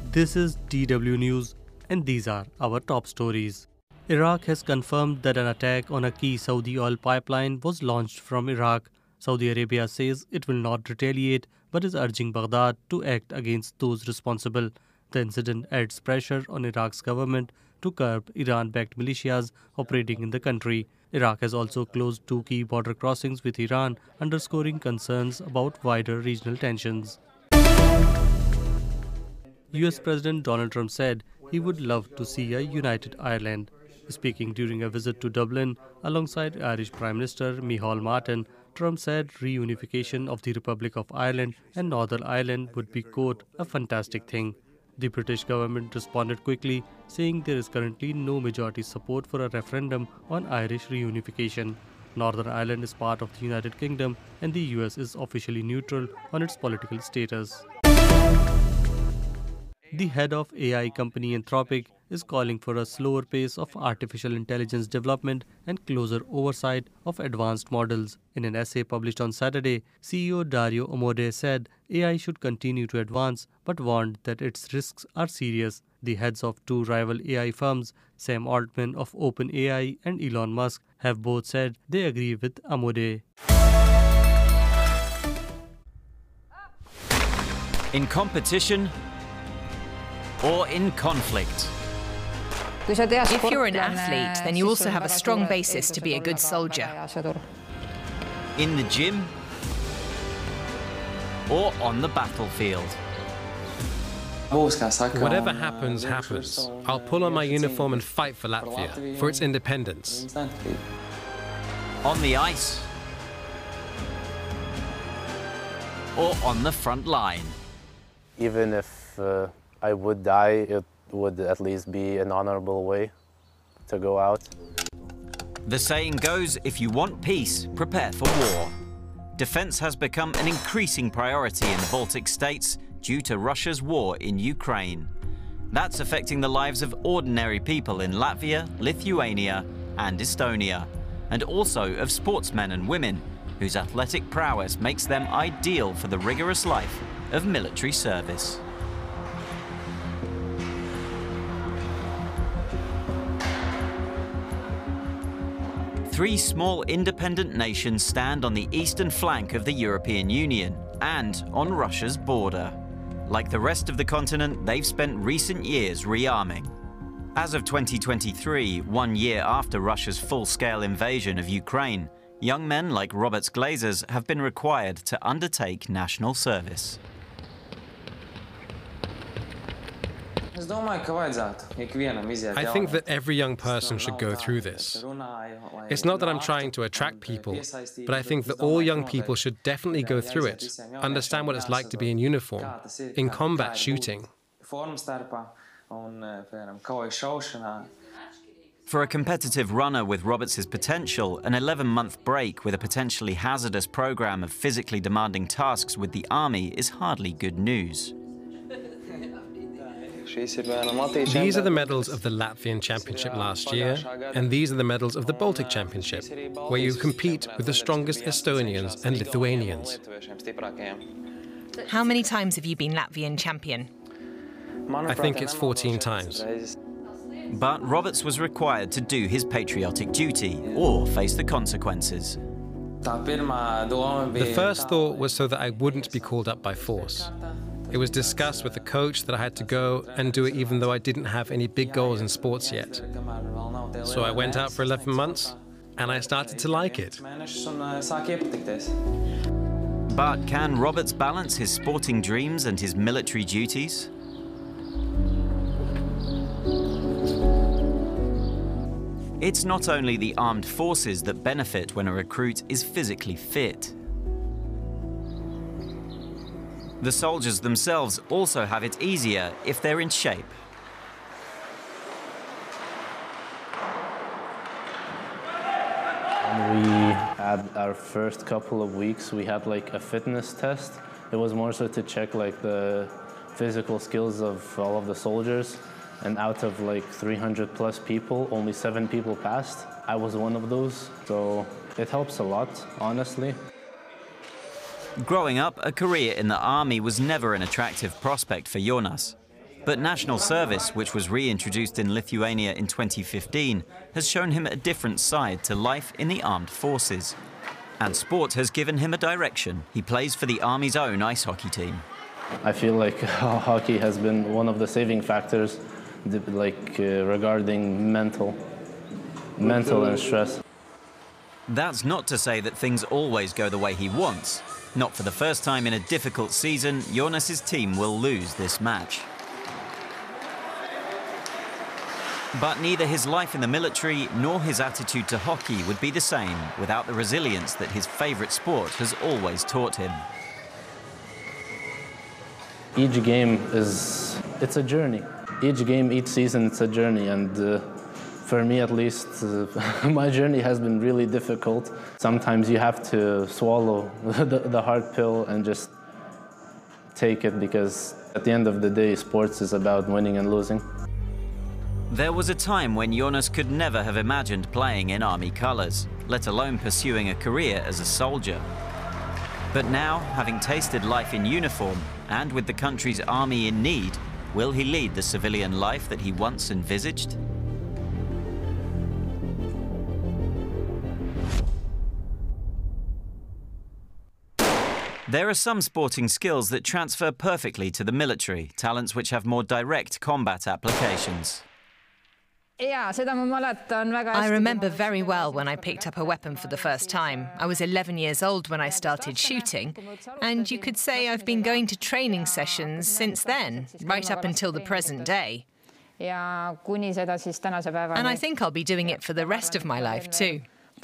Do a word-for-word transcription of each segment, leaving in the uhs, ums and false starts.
This is D W News, and these are our top stories. Iraq has confirmed that an attack on a key Saudi oil pipeline was launched from Iraq. Saudi Arabia says it will not retaliate but is urging Baghdad to act against those responsible. The incident adds pressure on Iraq's government to curb Iran-backed militias operating in the country. Iraq has also closed two key border crossings with Iran, underscoring concerns about wider regional tensions. U S President Donald Trump said he would love to see a united Ireland. Speaking during a visit to Dublin alongside Irish Prime Minister Micheál Martin, Trump said reunification of the Republic of Ireland and Northern Ireland would be, quote, a fantastic thing. The British government responded quickly, saying there is currently no majority support for a referendum on Irish reunification. Northern Ireland is part of the United Kingdom and the U S is officially neutral on its political status. The head of A I company Anthropic is calling for a slower pace of artificial intelligence development and closer oversight of advanced models. In an essay published on Saturday, C E O Dario Amodei said A I should continue to advance but warned that its risks are serious. The heads of two rival A I firms, Sam Altman of OpenAI and Elon Musk, have both said they agree with Amodei. In competition or in conflict? If you're an athlete, then you also have a strong basis to be a good soldier. In the gym or on the battlefield? Whatever happens, happens. I'll pull on my uniform and fight for Latvia, for its independence. On the ice or on the front line? Even if uh, I would die, it would at least be an honorable way to go out. The saying goes, if you want peace, prepare for war. Defense has become an increasing priority in the Baltic states due to Russia's war in Ukraine. That's affecting the lives of ordinary people in Latvia, Lithuania, and Estonia, and also of sportsmen and women whose athletic prowess makes them ideal for the rigorous life of military service. Three small independent nations stand on the eastern flank of the European Union and on Russia's border. Like the rest of the continent, they've spent recent years rearming. As of twenty twenty-three, one year after Russia's full-scale invasion of Ukraine, young men like Robert Glazers have been required to undertake national service. I think that every young person should go through this. It's not that I'm trying to attract people, but I think that all young people should definitely go through it, understand what it's like to be in uniform, in combat shooting. For a competitive runner with Roberts' potential, an eleven-month break with a potentially hazardous program of physically demanding tasks with the army is hardly good news. These are the medals of the Latvian Championship last year, and these are the medals of the Baltic Championship, where you compete with the strongest Estonians and Lithuanians. How many times have you been Latvian champion? I think it's fourteen times. But Roberts was required to do his patriotic duty or face the consequences. The first thought was so that I wouldn't be called up by force. It was discussed with the coach that I had to go and do it even though I didn't have any big goals in sports yet. So I went out for eleven months and I started to like it. But can Roberts balance his sporting dreams and his military duties? It's not only the armed forces that benefit when a recruit is physically fit. The soldiers themselves also have it easier if they're in shape. When we had our first couple of weeks, we had like a fitness test. It was more so to check like the physical skills of all of the soldiers. And out of like three hundred plus people, only seven people passed. I was one of those, so it helps a lot, honestly. Growing up, a career in the army was never an attractive prospect for Jonas. But national service, which was reintroduced in Lithuania in twenty fifteen, has shown him a different side to life in the armed forces. And sport has given him a direction. He plays for the Army's own ice hockey team. I feel like hockey has been one of the saving factors, like uh, regarding mental, mental and stress. That's not to say that things always go the way he wants. Not for the first time in a difficult season, Jonas's team will lose this match. But neither his life in the military nor his attitude to hockey would be the same without the resilience that his favourite sport has always taught him. Each game is, it's a journey. Each game, each season, it's a journey. And uh, for me at least, uh, my journey has been really difficult. Sometimes you have to swallow the, the hard pill and just take it, because at the end of the day, sports is about winning and losing. There was a time when Jonas could never have imagined playing in Army colours, let alone pursuing a career as a soldier. But now, having tasted life in uniform, and with the country's army in need, will he lead the civilian life that he once envisaged? There are some sporting skills that transfer perfectly to the military, talents which have more direct combat applications. I remember very well when I picked up a weapon for the first time. I was eleven years old when I started shooting, and you could say I've been going to training sessions since then, right up until the present day. And I think I'll be doing it for the rest of my life too.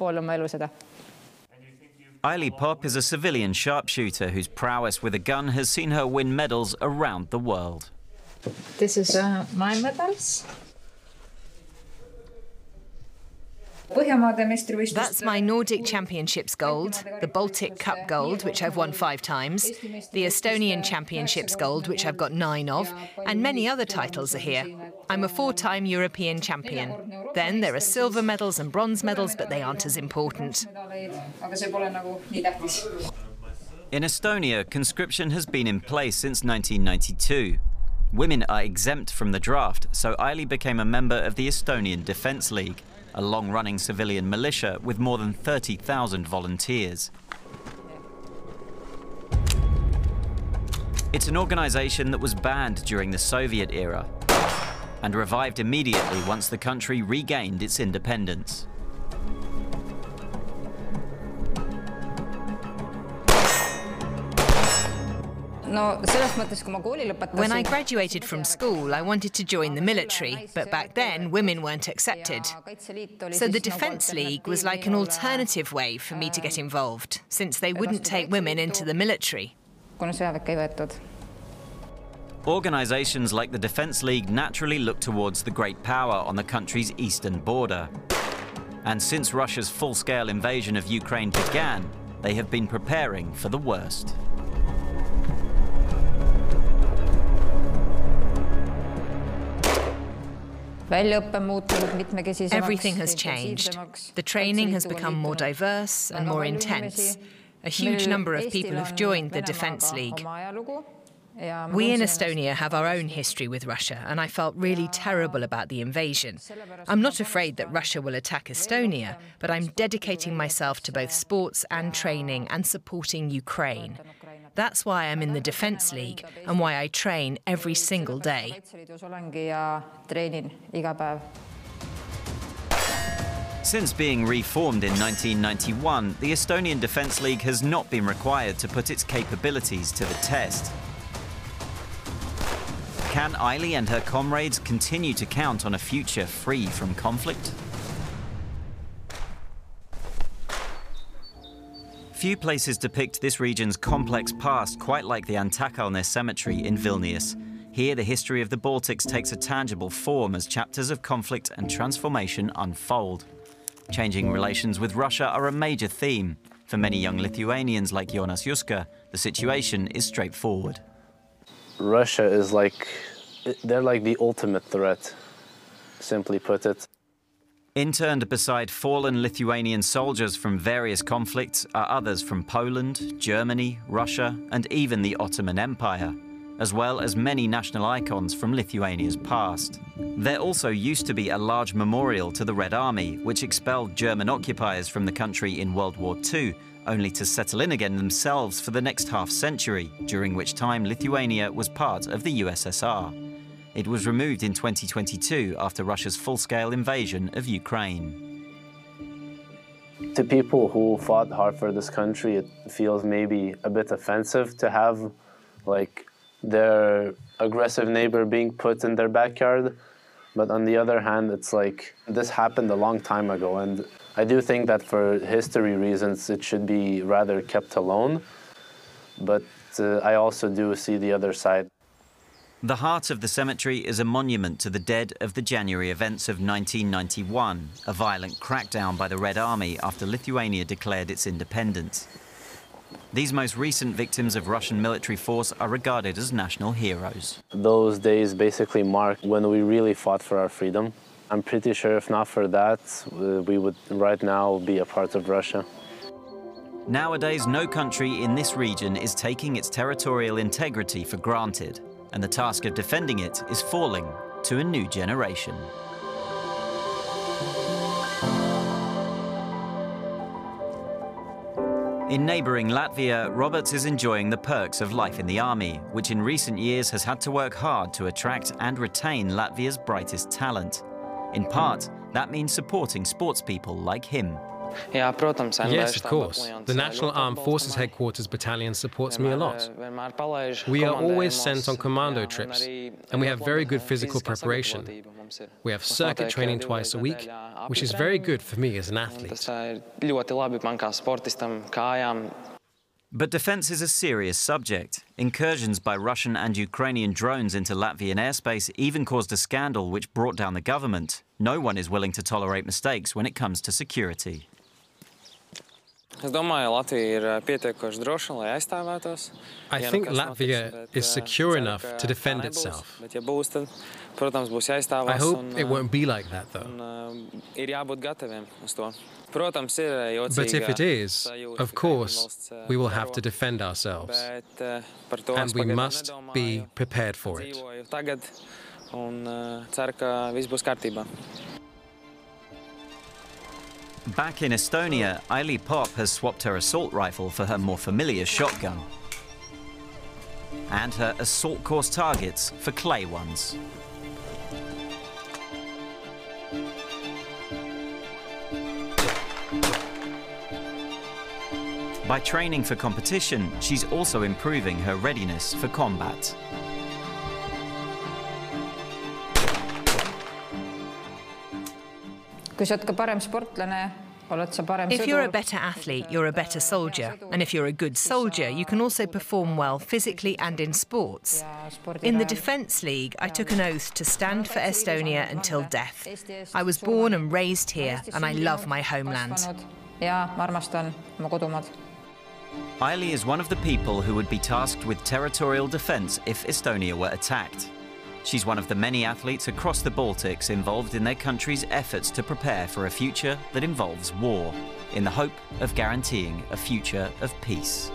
Aili Popp is a civilian sharpshooter whose prowess with a gun has seen her win medals around the world. This is uh, my medals. That's my Nordic Championships gold, the Baltic Cup gold, which I've won five times, the Estonian Championships gold, which I've got nine of, and many other titles are here. I'm a four-time European champion. Then there are silver medals and bronze medals, but they aren't as important. In Estonia, conscription has been in place since nineteen ninety-two. Women are exempt from the draft, so Aili became a member of the Estonian Defence League, a long-running civilian militia with more than thirty thousand volunteers. It's an organisation that was banned during the Soviet era and revived immediately once the country regained its independence. When I graduated from school, I wanted to join the military, but back then women weren't accepted. So the Defence League was like an alternative way for me to get involved, since they wouldn't take women into the military. Organisations like the Defence League naturally look towards the great power on the country's eastern border. And since Russia's full-scale invasion of Ukraine began, they have been preparing for the worst. Everything has changed. The training has become more diverse and more intense. A huge number of people have joined the Defence League. We in Estonia have our own history with Russia, and I felt really terrible about the invasion. I'm not afraid that Russia will attack Estonia, but I'm dedicating myself to both sports and training and supporting Ukraine. That's why I'm in the Defence League and why I train every single day. Since being reformed in nineteen ninety-one, the Estonian Defence League has not been required to put its capabilities to the test. Can Aili and her comrades continue to count on a future free from conflict? Few places depict this region's complex past quite like the Antakalnis cemetery in Vilnius. Here, the history of the Baltics takes a tangible form as chapters of conflict and transformation unfold. Changing relations with Russia are a major theme. For many young Lithuanians like Jonas Juska, the situation is straightforward. Russia is like, they're like the ultimate threat, simply put it. Interned beside fallen Lithuanian soldiers from various conflicts are others from Poland, Germany, Russia, and even the Ottoman Empire. as well as many national icons from Lithuania's past. There also used to be a large memorial to the Red Army, which expelled German occupiers from the country in World War Two, only to settle in again themselves for the next half-century, during which time Lithuania was part of the U S S R. It was removed in twenty twenty-two after Russia's full-scale invasion of Ukraine. To people who fought hard for this country, it feels maybe a bit offensive to have, like, their aggressive neighbor being put in their backyard. But on the other hand, it's like, this happened a long time ago, and I do think that for history reasons, it should be rather kept alone. But uh, I also do see the other side. The heart of the cemetery is a monument to the dead of the January events of nineteen ninety-one, a violent crackdown by the Red Army after Lithuania declared its independence. These most recent victims of Russian military force are regarded as national heroes. Those days basically mark when we really fought for our freedom. I'm pretty sure if not for that, we would right now be a part of Russia. Nowadays, no country in this region is taking its territorial integrity for granted, and the task of defending it is falling to a new generation. In neighbouring Latvia, Roberts is enjoying the perks of life in the army, which in recent years has had to work hard to attract and retain Latvia's brightest talent. In part, that means supporting sportspeople like him. Yes, of course. The National Armed Forces Headquarters Battalion supports me a lot. We are always sent on commando trips, and we have very good physical preparation. We have circuit training twice a week, which is very good for me as an athlete. But defence is a serious subject. Incursions by Russian and Ukrainian drones into Latvian airspace even caused a scandal which brought down the government. No one is willing to tolerate mistakes when it comes to security. I think Latvia is secure enough to defend itself. I hope it won't be like that, though. But if it is, of course, we will have to defend ourselves. And we must be prepared for it. Back in Estonia, Aili Pop has swapped her assault rifle for her more familiar shotgun, and her assault course targets for clay ones. By training for competition, she's also improving her readiness for combat. If you're a better athlete, you're a better soldier. And if you're a good soldier, you can also perform well physically and in sports. In the Defence League, I took an oath to stand for Estonia until death. I was born and raised here, and I love my homeland. Aili is one of the people who would be tasked with territorial defence if Estonia were attacked. She's one of the many athletes across the Baltics involved in their country's efforts to prepare for a future that involves war, in the hope of guaranteeing a future of peace.